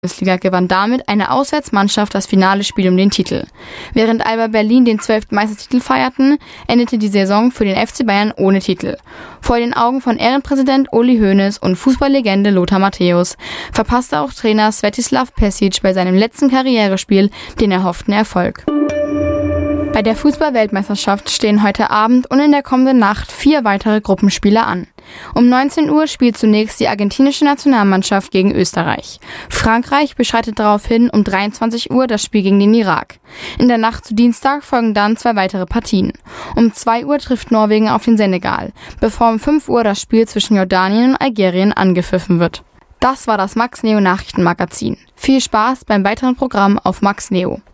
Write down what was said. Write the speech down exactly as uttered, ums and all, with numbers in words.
Bundesliga gewann damit eine Auswärtsmannschaft das finale Spiel um den Titel. Während Alba Berlin den zwölften Meistertitel feierten, endete die Saison für den F C Bayern ohne Titel. Vor den Augen von Ehrenpräsident Uli Hoeneß und Fußballlegende Lothar Matthäus verpasste auch Trainer Svetislav Pesic bei seinem letzten Karrierespiel den erhofften Erfolg. Bei der Fußball-Weltmeisterschaft stehen heute Abend und in der kommenden Nacht vier weitere Gruppenspiele an. Um neunzehn Uhr spielt zunächst die argentinische Nationalmannschaft gegen Österreich. Frankreich beschreitet daraufhin um dreiundzwanzig Uhr das Spiel gegen den Irak. In der Nacht zu Dienstag folgen dann zwei weitere Partien. Um zwei Uhr trifft Norwegen auf den Senegal, bevor um fünf Uhr das Spiel zwischen Jordanien und Algerien angepfiffen wird. Das war das Max Neo Nachrichtenmagazin. Viel Spaß beim weiteren Programm auf Max Neo.